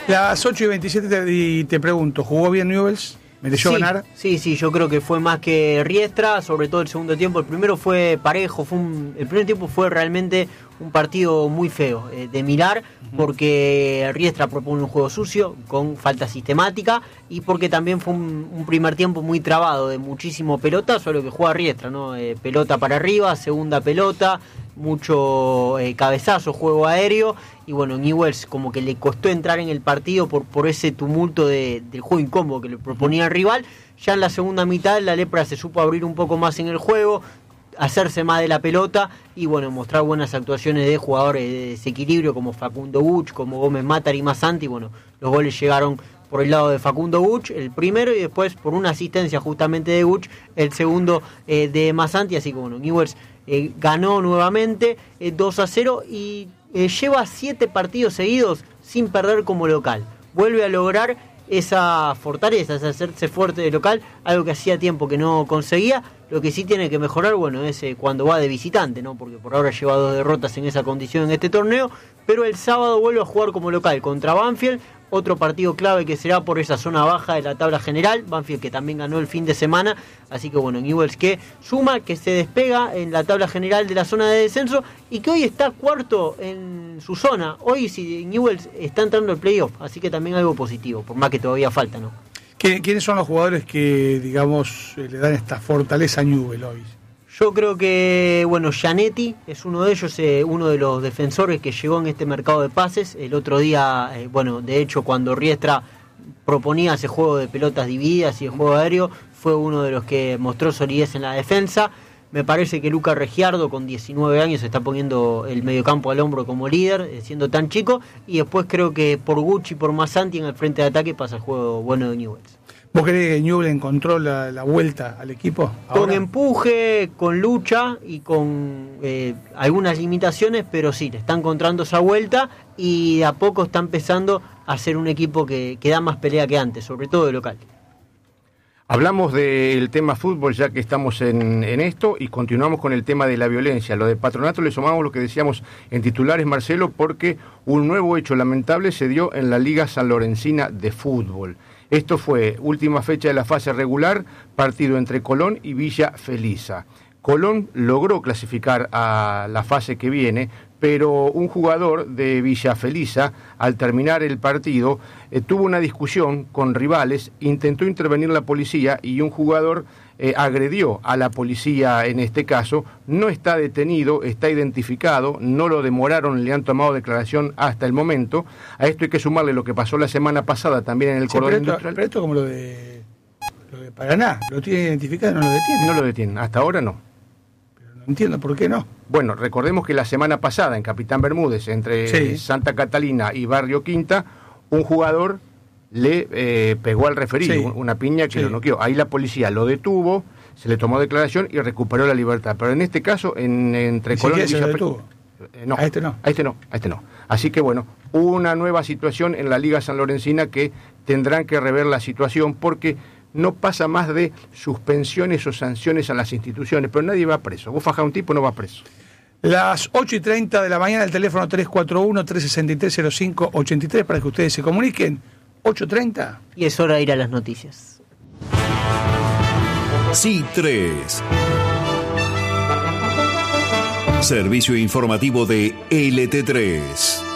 Las 8:27 y te pregunto, ¿jugó bien Newell's? ¿Mereció ganar? Sí, yo creo que fue más que Riestra, sobre todo el segundo tiempo. El primero fue parejo, el primer tiempo fue realmente un partido muy feo de mirar, porque Riestra propone un juego sucio, con falta sistemática, y porque también fue un primer tiempo muy trabado, de muchísimo pelota, solo que juega Riestra, ¿no? Pelota para arriba, segunda pelota, mucho cabezazo, juego aéreo, y bueno, Newell's como que le costó entrar en el partido por ese tumulto del juego incómodo que le proponía el rival. Ya en la segunda mitad la Lepra se supo abrir un poco más en el juego, hacerse más de la pelota y bueno, mostrar buenas actuaciones de jugadores de desequilibrio como Facundo Buch, como Gómez Matar y Masanti. Bueno, los goles llegaron por el lado de Facundo Buch, el primero, y después por una asistencia justamente de Buch, el segundo de Masanti. Así que bueno, Newell's ganó nuevamente 2-0 y lleva 7 partidos seguidos sin perder como local. Vuelve a lograr esa fortaleza, es hacerse fuerte de local, algo que hacía tiempo que no conseguía. Lo que sí tiene que mejorar, bueno, es cuando va de visitante, ¿no? Porque por ahora lleva 2 derrotas en esa condición en este torneo, pero el sábado vuelve a jugar como local contra Banfield, otro partido clave que será por esa zona baja de la tabla general. Banfield que también ganó el fin de semana, así que bueno, Newell's que suma, que se despega en la tabla general de la zona de descenso y que hoy está cuarto en su zona. Hoy sí, Newell's está entrando al playoff, así que también algo positivo, por más que todavía falta, ¿no? ¿Quiénes son los jugadores que, digamos, le dan esta fortaleza a Newell's hoy? Yo creo que, bueno, Gianetti es uno de ellos, uno de los defensores que llegó en este mercado de pases. El otro día, bueno, de hecho, cuando Riestra proponía ese juego de pelotas divididas y de juego aéreo, fue uno de los que mostró solidez en la defensa. Me parece que Luca Regiardo, con 19 años, está poniendo el mediocampo al hombro como líder, siendo tan chico. Y después creo que por Gucci y por Masanti en el frente de ataque pasa el juego bueno de Newell's. ¿Vos crees que Newell's encontró la vuelta al equipo ahora? Con empuje, con lucha y con algunas limitaciones, pero sí, le está encontrando esa vuelta y de a poco está empezando a ser un equipo que da más pelea que antes, sobre todo de local. Hablamos del tema fútbol ya que estamos en esto y continuamos con el tema de la violencia. Lo de Patronato le sumamos lo que decíamos en titulares, Marcelo, porque un nuevo hecho lamentable se dio en la Liga Sanlorencina de Fútbol. Esto fue última fecha de la fase regular, partido entre Colón y Villa Felisa. Colón logró clasificar a la fase que viene, pero un jugador de Villa Felisa, al terminar el partido, tuvo una discusión con rivales, intentó intervenir la policía y un jugador agredió a la policía en este caso. No está detenido, está identificado, no lo demoraron, le han tomado declaración hasta el momento. A esto hay que sumarle lo que pasó la semana pasada también en el cordón industrial. Pero esto como lo de Paraná, ¿lo tienen identificado y no lo detienen? No lo detienen, hasta ahora no. Pero no entiendo por qué no. Bueno, recordemos que la semana pasada en Capitán Bermúdez, entre Santa Catalina y Barrio Quinta, un jugador le pegó al referido, una piña que lo noqueó. Ahí la policía lo detuvo, se le tomó declaración y recuperó la libertad. Pero en este caso, entre Colón y Villa Felisa, no. A este no. Así que bueno, una nueva situación en la Liga Sanlorencina que tendrán que rever la situación porque no pasa más de suspensiones o sanciones a las instituciones, pero nadie va preso. Vos fajás a un tipo, no va preso. Las 8:30 de la mañana, el teléfono 341-363-0583 para que ustedes se comuniquen. 8:30. Y es hora de ir a las noticias. Sí3. Servicio informativo de LT3.